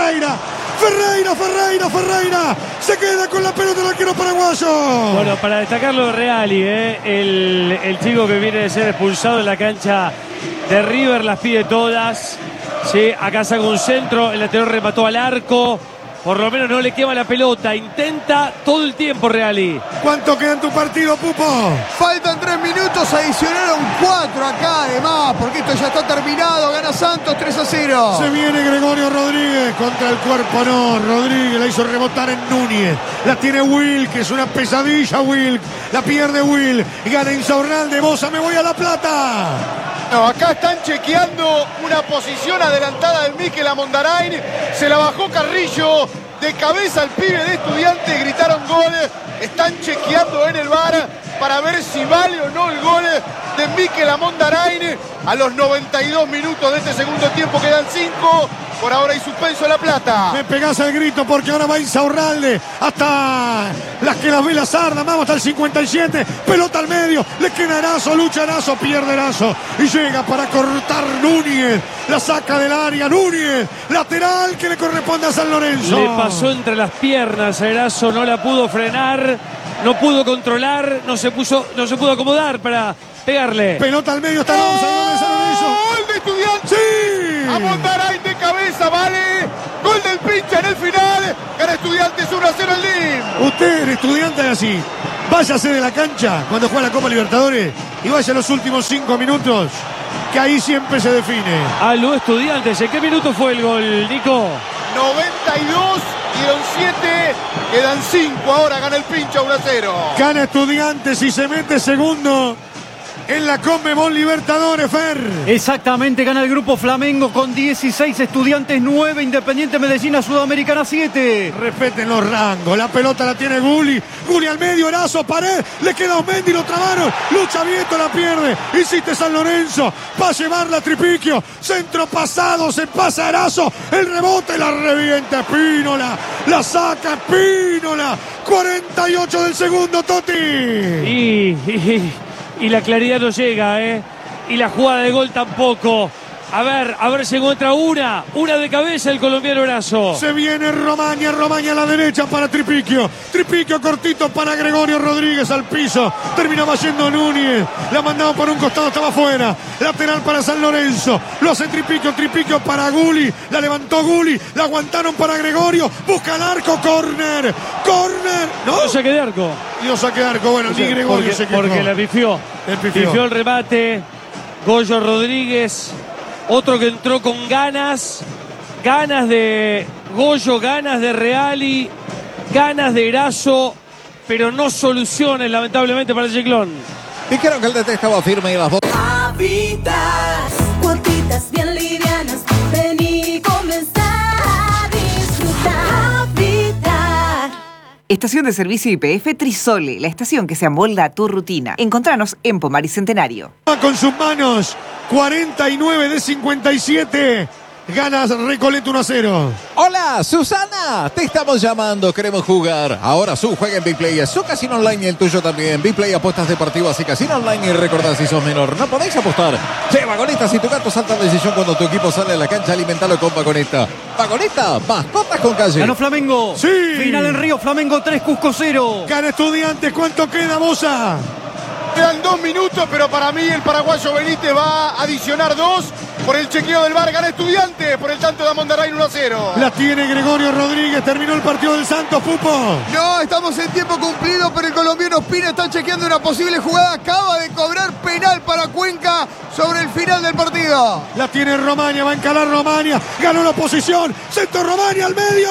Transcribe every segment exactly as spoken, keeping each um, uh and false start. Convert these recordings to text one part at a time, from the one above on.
Ferreira. Ferreira, Ferreira, Ferreira. Se queda con la pelota el arquero paraguayo. Bueno, para destacarlo de Reali, ¿eh? el, el chico que viene de ser expulsado en la cancha de River las pide todas. Sí, acá saca un centro, el lateral remató al arco. Por lo menos no le quema la pelota. Intenta todo el tiempo Reali. ¿Cuánto queda en tu partido, Pupo? Faltan tres minutos, adicionaron cuatro acá además, porque esto ya está terminado. Gana Santos tres a cero. Se viene Gregorio Rodríguez contra el cuerpo, no. Rodríguez la hizo rebotar en Núñez. La tiene Will, que es una pesadilla, Will. La pierde Will. Gana Insaurralde. Bosa, me voy a La Plata. No, acá están chequeando una posición adelantada del Mikel Amondarain. Se la bajó Carrillo de cabeza al pibe de Estudiantes. Gritaron gol. Están chequeando en el V A R para ver si vale o no el gol de Mikel Amondarain. A los noventa y dos minutos de este segundo tiempo quedan cinco. Por ahora hay suspenso en La Plata. Me pegás el grito porque ahora va Insaurralde hasta las que las ve la sarda. Vamos hasta el cincuenta y siete. Pelota al medio. Le queda Erazo, lucha Erazo, pierde Erazo. Y llega para cortar Núñez. La saca del área Núñez. Lateral que le corresponde a San Lorenzo. Le pasó entre las piernas a Erazo, no la pudo frenar. No pudo controlar. No se, puso, no se pudo acomodar para pegarle. Pelota al medio. Está Alonso. San Lorenzo. ¡Gol de Estudiantes! ¡Sí! Amondarain de cabeza, vale. Gol del pincha en el final. Gana Estudiantes uno a cero el L I M. Usted, estudiante, así. Váyase de la cancha cuando juega la Copa Libertadores y vaya los últimos cinco minutos, que ahí siempre se define. A los Estudiantes. ¿En qué minuto fue el gol, Nico? noventa y dos, dieron siete, quedan cinco. Ahora gana el pincha uno a cero. Gana Estudiantes y se mete segundo en la Conmebol Libertadores, Fer. Exactamente, gana el grupo Flamengo con dieciséis, Estudiantes nueve, Independiente Medellín, Sudamericana siete. Respeten los rangos, la pelota la tiene Gulli. Gulli al medio, Erazo, pared, le queda Osmendi, lo trabaron. Lucha Vieto, la pierde. Insiste San Lorenzo, va a llevarla a Tripiquio. Centro pasado, se pasa Erazo. El rebote, la revienta Espínola. La saca Espínola. cuarenta y ocho del segundo, Totti. Y... y... Y la claridad no llega, ¿eh? Y la jugada de gol tampoco. A ver, a ver si encuentra una. Una de cabeza el colombiano Erazo. Se viene Romaña, Romaña a la derecha para Tripiquio. Tripiquio cortito para Gregorio Rodríguez al piso. Terminaba yendo Núñez. La mandaba por un costado, estaba afuera. Lateral para San Lorenzo. Lo hace Tripiquio, Tripiquio para Gulli. La levantó Gulli. La aguantaron para Gregorio. Busca el arco, córner. Córner. No, No saque de arco. Dio saque de arco. Bueno, O sea, ni Gregorio porque, se quejó. porque la pifió. El pifió. Pifió el remate. Goyo Rodríguez. Otro que entró con ganas. Ganas de Goyo, ganas de Reali, ganas de Erazo, pero no soluciones, lamentablemente, para el Ciclón. Dijeron que el D T estaba firme y las dos. Habitas, cuotitas bien livianas. Vení y comenzá a disfrutar. Habitar. Estación de servicio Y P F Trisole, la estación que se amolda a tu rutina. Encontranos en Pomar y Centenario. Con sus manos, cuarenta y nueve de cincuenta y siete. Ganas Recoleta uno a cero. Hola, Susana, te estamos llamando, queremos jugar. Ahora su juega en Biplay, es su casino online y el tuyo también. Biplay, apuestas deportivas y casino online. Y recordad, si sos menor, no podéis apostar. Che, Vagoneta, si tu gato salta de decisión cuando tu equipo sale a la cancha, alimentalo con Vagoneta. Vagoneta, mascotas con calle. Ganó Flamengo. Sí. Final en Río, Flamengo tres, Cusco cero. Gana Estudiantes, ¿cuánto queda, Bosa? Quedan dos minutos, pero para mí el paraguayo Benítez va a adicionar dos. Por el chequeo del V A R gana Estudiantes, por el tanto de Amondarain uno a cero. La tiene Gregorio Rodríguez, terminó el partido del Santos, Pupo. No, estamos en tiempo cumplido, pero el colombiano Ospina está chequeando una posible jugada. Acaba de cobrar penal para Cuenca sobre el final del partido. La tiene Romaña, va a encarar Romaña. Ganó la posición. Centro Romaña al medio.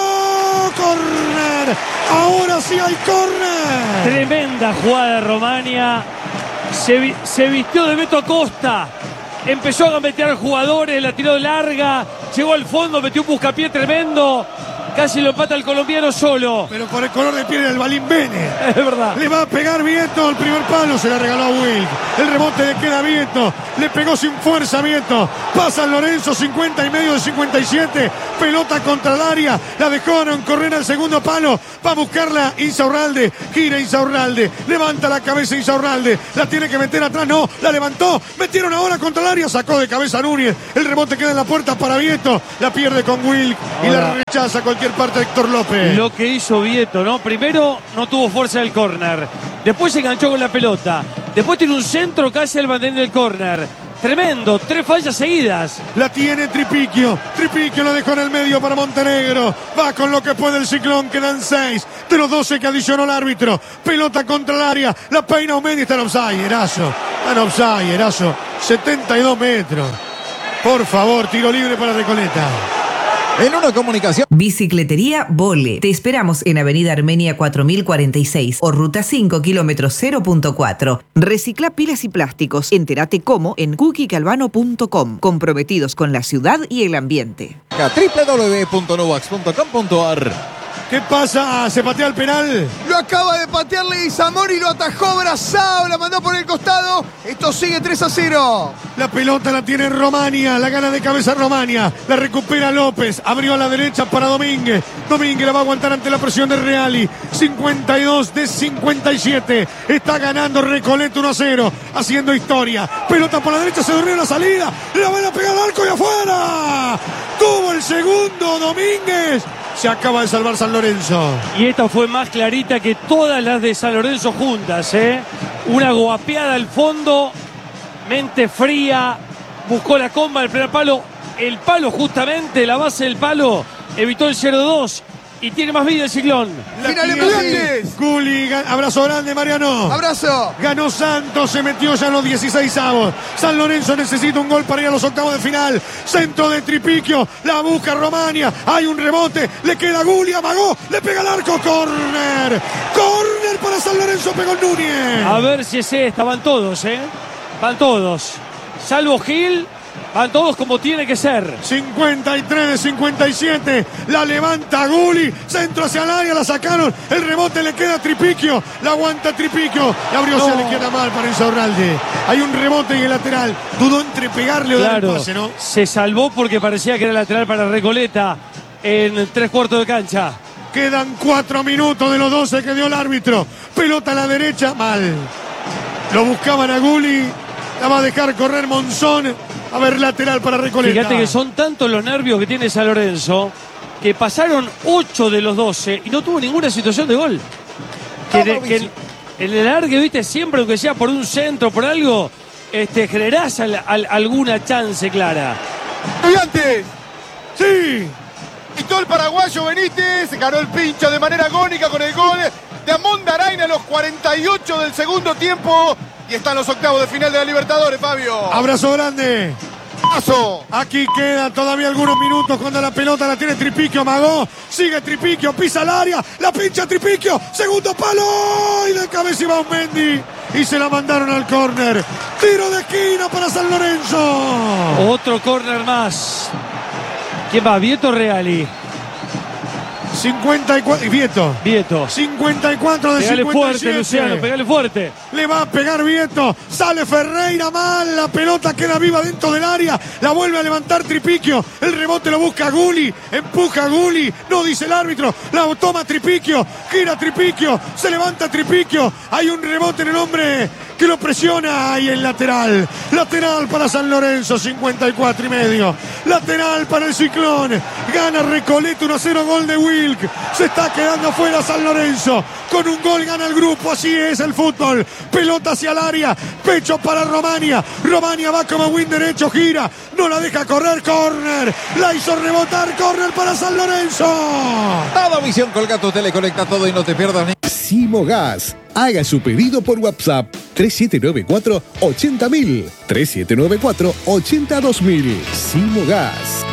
Corner. Ahora sí hay corner. Tremenda jugada de Romaña. Se, vi, se vistió de Beto Acosta. Empezó a gambetear jugadores, la tiró larga. Llegó al fondo, metió un buscapié tremendo. Casi lo empata el colombiano solo. Pero por el color de piel del Balín Bene. Es verdad. Le va a pegar Vieto. El primer palo se la regaló a Will. El rebote le queda a Vieto. Le pegó sin fuerza a Vieto. Pasa Lorenzo, cincuenta y medio de cincuenta y siete. Pelota contra el área. La dejaron correr al segundo palo. Va a buscarla Insaurralde. Gira Insaurralde. Levanta la cabeza Insaurralde. La tiene que meter atrás. No, la levantó. Metieron ahora contra el área. Sacó de cabeza a Núñez. El rebote queda en la puerta para Vieto. La pierde con Will. Y la rechaza cualquier parte de Héctor López. Lo que hizo Vieto, ¿no? Primero no tuvo fuerza del córner. Después se enganchó con la pelota. Después tiene un centro casi al banderín del córner. Tremendo, tres fallas seguidas. La tiene Tripiquio. Tripiquio la dejó en el medio para Montenegro. Va con lo que puede el Ciclón. Quedan seis de los doce que adicionó el árbitro. Pelota contra el área. La peina Aumendi. Está en offside, Erazo. Está en offside, Erazo. setenta y dos metros. Por favor, tiro libre para Recoleta. En una comunicación. Bicicletería Vole. Te esperamos en Avenida Armenia cuatro mil cuarenta y seis o Ruta cinco, kilómetro cero punto cuatro. Recicla pilas y plásticos. Entérate cómo en cookie calvano punto com. Comprometidos con la ciudad y el ambiente. doble u doble u doble u punto novax punto com punto a r. ¿Qué pasa? ¿Se patea el penal? Lo acaba de patear Leguizamón y lo atajó Brazao, la mandó por el costado. Esto sigue tres a cero. La pelota la tiene Romania, la gana de cabeza Romania. La recupera López, abrió a la derecha para Domínguez. Domínguez la va a aguantar ante la presión de Reali. cincuenta y dos de cincuenta y siete. Está ganando Recoleta uno a cero, haciendo historia. Pelota por la derecha, se durmió la salida. La van a pegar al arco y afuera. Tuvo el segundo Domínguez. Se acaba de salvar San Lorenzo. Y esta fue más clarita que todas las de San Lorenzo juntas, ¿eh? Una guapeada al fondo, mente fría, buscó la comba del primer palo. El palo justamente, la base del palo, evitó el cero dos y tiene más vida el Ciclón. Final Estudiantes. Guli, abrazo grande, Mariano. Abrazo. Ganó Santos, se metió ya en los dieciséis avos. San Lorenzo necesita un gol para ir a los octavos de final. Centro de Tripiquio, la busca Romania. Hay un rebote, le queda Guli, amagó, le pega al arco, córner. Córner para San Lorenzo, pegó Núñez. A ver si es esta, van todos, ¿eh? Van todos. Salvo Gil, van todos como tiene que ser. cincuenta y tres de cincuenta y siete. La levanta Guli. Centro hacia el área. La sacaron. El rebote le queda a Tripiquio. La aguanta Tripiquio. La abrió hacia No. la izquierda mal para Insaurralde. Hay un rebote en el lateral. Dudó entre pegarle o dar Claro, el pase, ¿no? se salvó porque parecía que era lateral para Recoleta en tres cuartos de cancha. Quedan cuatro minutos de los doce que dio el árbitro. Pelota a la derecha. Mal. Lo buscaban a Guli. La va a dejar correr Monzón. A ver, lateral para Recoleta. Fíjate que son tantos los nervios que tiene San Lorenzo que pasaron ocho de los doce y no tuvo ninguna situación de gol. Que, de- que en, en el alargue, viste, siempre, aunque sea por un centro, por algo, este, generás al- al- alguna chance clara. Estudiantes. Sí. Quitó el paraguayo Benítez, ganó el pincho de manera agónica con el gol de Amon Darain a los cuarenta y ocho del segundo tiempo. Y están los octavos de final de la Libertadores, Fabio. Abrazo grande. Paso. Aquí quedan todavía algunos minutos cuando la pelota la tiene Tripiquio, amagó, sigue Tripiquio, pisa el área, la pincha Tripiquio, segundo palo y de cabeza iba Aumendi y se la mandaron al córner. Tiro de esquina para San Lorenzo. Otro córner más. ¿Quién va? ¿Vieto o Reali? cincuenta y cuatro, y Vieto. Vieto. cincuenta y cuatro de Pegale cincuenta y siete. fuerte, Luciano, pegale fuerte. Le va a pegar Vieto. Sale Ferreira mal. La pelota queda viva dentro del área. La vuelve a levantar Tripiquio. El rebote lo busca Guli. Empuja a Guli. No dice el árbitro. La toma Tripiquio. Gira Tripiquio. Se levanta Tripiquio. Hay un rebote en el hombre que lo presiona. Ahí el lateral. Lateral para San Lorenzo. cincuenta y cuatro y medio. Lateral para el Ciclón. Gana Recoleta uno a cero. Gol de Wilk. Se está quedando fuera San Lorenzo. Con un gol gana el grupo. Así es el fútbol. Pelota hacia el área. Pecho para Romania. Romania va como win derecho. Gira. No la deja correr. Córner. La hizo rebotar. Córner para San Lorenzo. Todo Visión Colga tu tele, conecta todo y no te pierdas ni. Simogas. Haga su pedido por WhatsApp tres siete nueve cuatro ochenta mil. tres siete nueve cuatro ochenta dos mil. Simogas.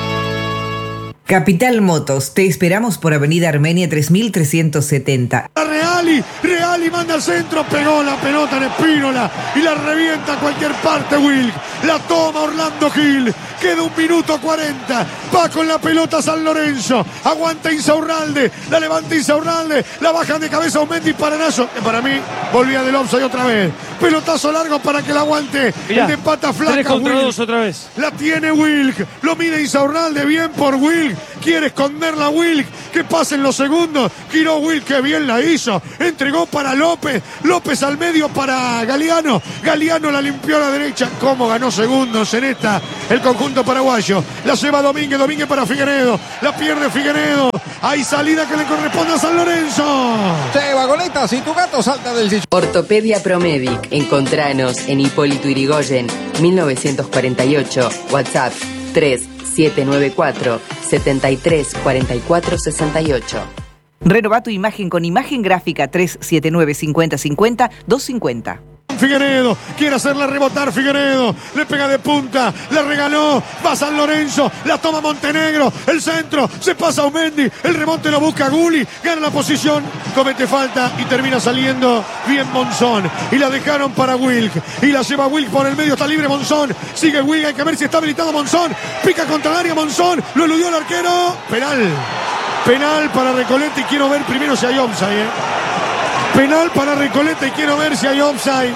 Capital Motos, te esperamos por Avenida Armenia tres mil trescientos setenta. Reali, Reali manda al centro, pegó la pelota en Espínola y la revienta a cualquier parte Wilk. La toma Orlando Gil, queda un minuto cuarenta, va con la pelota San Lorenzo, aguanta Insaurralde, la levanta Insaurralde, la bajan de cabeza Aumendi para Nazo, que para mí volvía del offside otra vez. Pelotazo largo para que la aguante, Mirá, el de pata flaca. tres contra Wilk. dos otra vez. La tiene Wilk, lo mide Insaurralde, bien por Wilk, quiere esconderla Wilk, que pasen los segundos. Giró Will, que bien la hizo. Entregó para López. López al medio para Galeano. Galeano la limpió a la derecha. ¿Cómo ganó segundos en esta el conjunto paraguayo? La lleva Domínguez. Domínguez para Figueredo. La pierde Figueredo. Hay salida que le corresponde a San Lorenzo. Che, Vagoneta, si tu gato salta del sillón. Ortopedia Promedic. Encontranos en Hipólito Yrigoyen, mil novecientos cuarenta y ocho. WhatsApp tres siete nueve cuatro siete tres cuatro cuatro seis ocho. Renová tu imagen con imagen gráfica tres siete nueve cinco cero cinco cero dos cinco cero. Figueredo, quiere hacerla rebotar Figueredo, le pega de punta, la regaló, va San Lorenzo, la toma Montenegro, el centro, se pasa Aumendi, el rebote lo busca Gulli, gana la posición, comete falta y termina saliendo bien Monzón, y la dejaron para Wilk, y la lleva Wilk por el medio, está libre Monzón, sigue Wilk, hay que ver si está habilitado Monzón, pica contra el área Monzón, lo eludió el arquero, penal, penal para Recoleta y quiero ver primero si hay offside, ¿eh? Penal para Recoleta y quiero ver si hay offside.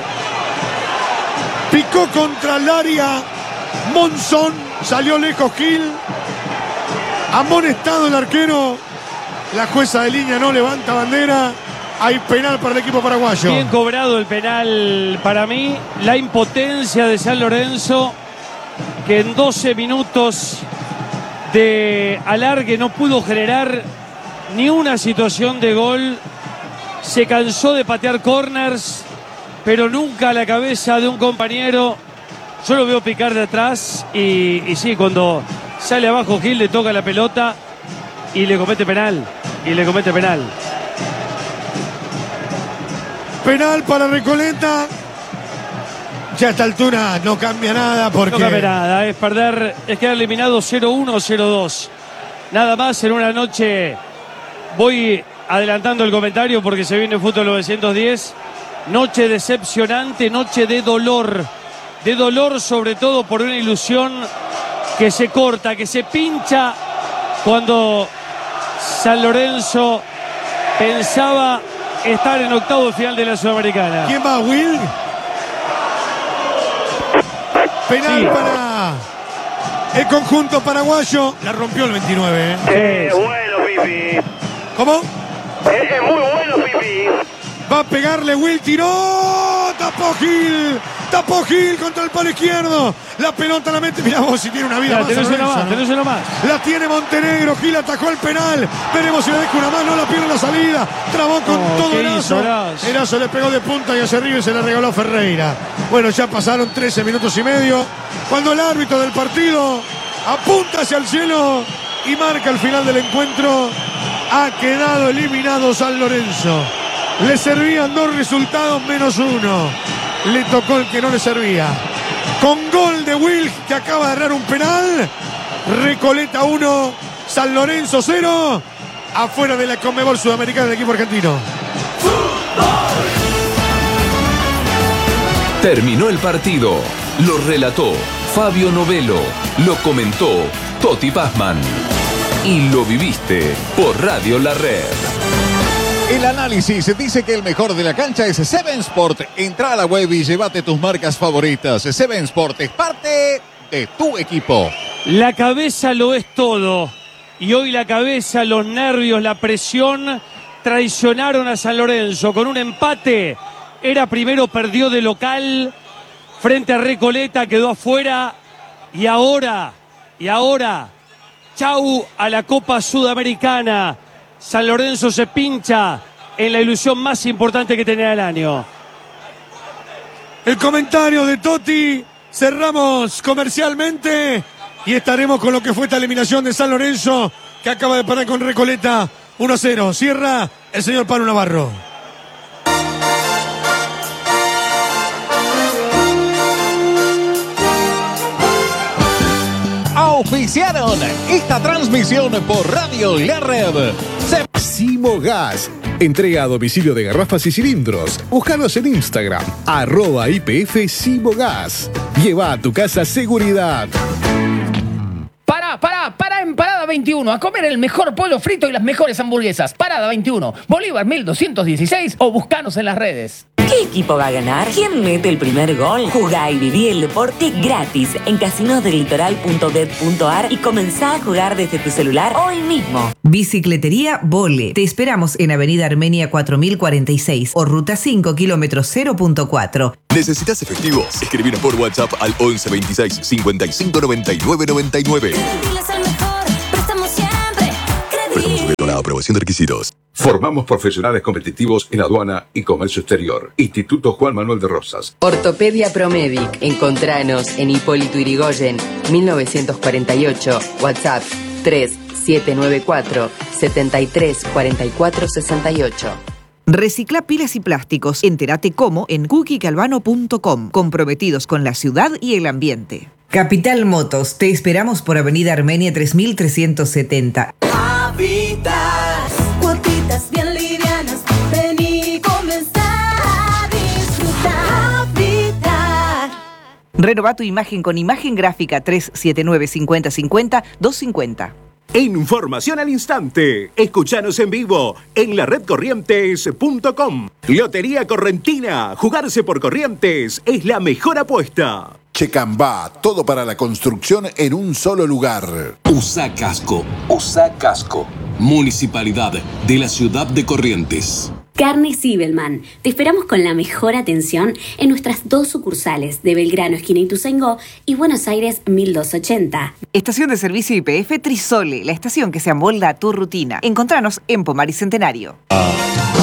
Picó contra el área Monzón, salió lejos Gil. Amonestado el arquero. La jueza de línea no levanta bandera. Hay penal para el equipo paraguayo. Bien cobrado el penal para mí. La impotencia de San Lorenzo, que en doce minutos de alargue no pudo generar ni una situación de gol. Se cansó de patear corners, pero nunca a la cabeza de un compañero. Yo lo veo picar de atrás y, y sí, cuando sale abajo Gil le toca la pelota y le comete penal. Y le comete penal. Penal para Recoleta. Ya a esta altura no cambia nada porque... No cambia nada, es perder, es quedar eliminado cero uno o cero dos. Nada más en una noche. Voy adelantando el comentario porque se viene Fútbol novecientos diez. Noche decepcionante, noche de dolor. De dolor sobre todo por una ilusión que se corta, que se pincha cuando San Lorenzo pensaba estar en octavo de final de la Sudamericana. ¿Quién va, Will? Penal Sí. para el conjunto paraguayo. La rompió el veintinueve, ¿eh? Eh, bueno, Pipi. ¿Cómo? Es, es muy bueno, Pipi. Va a pegarle Will, tiró. Tapó Gil. Tapó Gil contra el palo izquierdo. La pelota la mete. Mirá vos si tiene una vida Ya, más. tenés San una Lorenzo, más, ¿no? tenés una más. La tiene Montenegro. Gil atajó el penal. Veremos si le deja una más. No la pierde la salida. Trabó con Oh, todo ¿qué Erazo. hizo Erazo? Erazo le pegó de punta y hacia arriba y se la regaló a Ferreira. Bueno, ya pasaron trece minutos y medio. Cuando el árbitro del partido apunta hacia el cielo y marca el final del encuentro, ha quedado eliminado San Lorenzo. Le servían dos resultados menos uno. Le tocó el que no le servía. Con gol de Wilk, que acaba de errar un penal. Recoleta uno, San Lorenzo cero. Afuera de la Conmebol Sudamericana del equipo argentino. Terminó el partido. Lo relató Fabio Novelo. Lo comentó Toti Pazman. Y lo viviste por Radio La Red. El análisis dice que el mejor de la cancha es Seven Sport. Entra a la web y llévate tus marcas favoritas. Seven Sport es parte de tu equipo. La cabeza lo es todo. Y hoy la cabeza, los nervios, la presión traicionaron a San Lorenzo. Con un empate, era primero, perdió de local frente a Recoleta, quedó afuera. Y ahora, y ahora, chau a la Copa Sudamericana. San Lorenzo se pincha en la ilusión más importante que tenía el año. El comentario de Totti. Cerramos comercialmente y estaremos con lo que fue esta eliminación de San Lorenzo, que acaba de parar con Recoleta uno a cero. Cierra el señor Pablo Navarro. Auspiciaron esta transmisión por Radio La Red. Simogas. Entrega a domicilio de garrafas y cilindros. Búscanos en Instagram, arroba I P F Simogas. Lleva a tu casa seguridad. Para, para, para en Parada veintiuno a comer el mejor pollo frito y las mejores hamburguesas. Parada veintiuno, Bolívar mil doscientos dieciséis o buscanos en las redes. ¿Qué equipo va a ganar? ¿Quién mete el primer gol? Jugá y viví el deporte gratis en casinos del litoral punto bet punto ar y comenzá a jugar desde tu celular hoy mismo. Bicicletería Vole. Te esperamos en Avenida Armenia cuatro mil cuarenta y seis o Ruta cinco, kilómetro cero punto cuatro. ¿Necesitas efectivos? Escribinos por WhatsApp al once veintiséis cincuenta y cinco noventa y nueve noventa y nueve. Credibiles al mejor, prestamos siempre. Credibiles. La aprobación de requisitos. Formamos profesionales competitivos en aduana y comercio exterior. Instituto Juan Manuel de Rosas. Ortopedia Promedic. Encontranos en Hipólito Yrigoyen, mil novecientos cuarenta y ocho. WhatsApp tres siete nueve cuatro siete tres cuatro cuatro seis ocho. Recicla pilas y plásticos. Entérate cómo en cookie calvano punto com. Comprometidos con la ciudad y el ambiente. Capital Motos. Te esperamos por Avenida Armenia tres mil trescientos setenta. Habitas, cuotitas bien livianas. Vení, comenzá a disfrutar. Habitat. Renova tu imagen con imagen gráfica tres siete nueve cinco cero cinco cero dos cinco cero. Información al instante. Escuchanos en vivo en la red corrientes punto com. Lotería Correntina. Jugarse por Corrientes es la mejor apuesta. Checambá, todo para la construcción en un solo lugar. Usa Casco, usa Casco. Municipalidad de la ciudad de Corrientes. Carnes Zibelman. Te esperamos con la mejor atención en nuestras dos sucursales de Belgrano, esquina Ituzaingó, y Buenos Aires mil doscientos ochenta. Estación de servicio I P F Trisole, la estación que se amolda a tu rutina. Encontranos en Pomar y Centenario.